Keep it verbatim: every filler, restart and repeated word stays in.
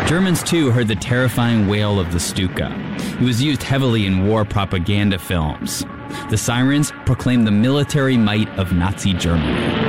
Germans, too, heard the terrifying wail of the Stuka. It was used heavily in war propaganda films. The sirens proclaimed the military might of Nazi Germany.